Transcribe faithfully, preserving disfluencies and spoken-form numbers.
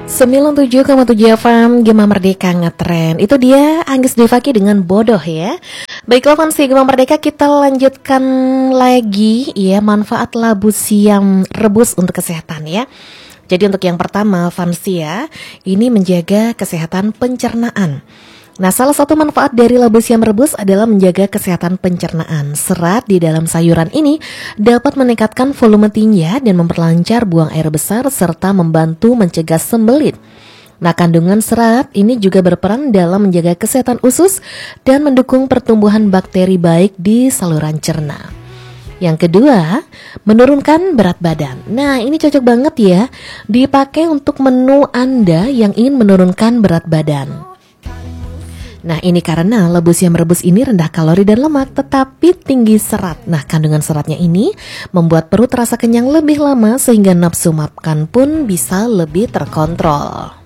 sembilan puluh tujuh koma tujuh F M Gema Merdeka ngetren. Itu dia Anggis Dwi Fakih dengan Bodoh ya. Baiklah fans Gema Merdeka, kita lanjutkan lagi ya, manfaat labu siam rebus untuk kesehatan ya. Jadi untuk yang pertama fans ya, ini menjaga kesehatan pencernaan. Nah, salah satu manfaat dari labu siam rebus adalah menjaga kesehatan pencernaan. Serat di dalam sayuran ini dapat meningkatkan volume tinja dan memperlancar buang air besar serta membantu mencegah sembelit. Nah, kandungan serat ini juga berperan dalam menjaga kesehatan usus dan mendukung pertumbuhan bakteri baik di saluran cerna. Yang kedua, menurunkan berat badan. Nah, ini cocok banget ya, dipakai untuk menu Anda yang ingin menurunkan berat badan. Nah, ini karena labu siam rebus ini rendah kalori dan lemak tetapi tinggi serat. Nah, kandungan seratnya ini membuat perut terasa kenyang lebih lama sehingga nafsu makan pun bisa lebih terkontrol.